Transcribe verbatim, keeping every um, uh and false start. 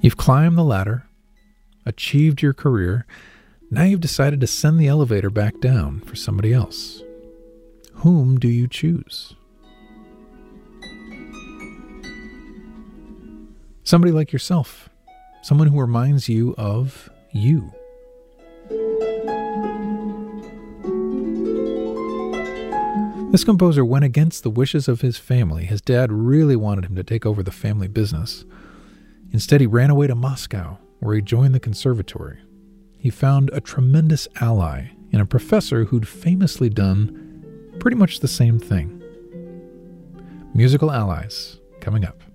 You've climbed the ladder, achieved your career. Now you've decided to send the elevator back down for somebody else. Whom do you choose? Somebody like yourself. Someone who reminds you of you. This composer went against the wishes of his family. His dad really wanted him to take over the family business. Instead, he ran away to Moscow, where he joined the conservatory. He found a tremendous ally in a professor who'd famously done pretty much the same thing. Musical allies, coming up.